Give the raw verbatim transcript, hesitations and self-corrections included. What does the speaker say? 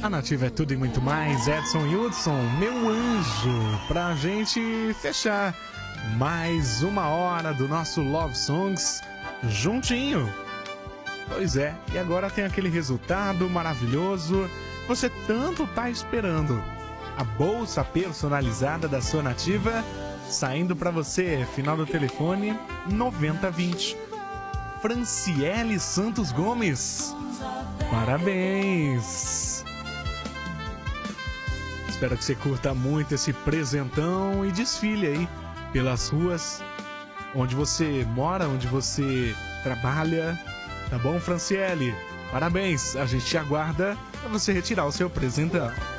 A Nativa é tudo e muito mais. Edson Hudson, meu anjo, pra gente fechar mais uma hora do nosso Love Songs juntinho. Pois é, e agora tem aquele resultado maravilhoso que você tanto tá esperando. A bolsa personalizada da sua Nativa saindo pra você, final do telefone noventa vinte. Franciele Santos Gomes, parabéns! Espero que você curta muito esse presentão e desfile aí pelas ruas onde você mora, onde você trabalha. Tá bom, Franciele? Parabéns! A gente te aguarda para você retirar o seu presentão.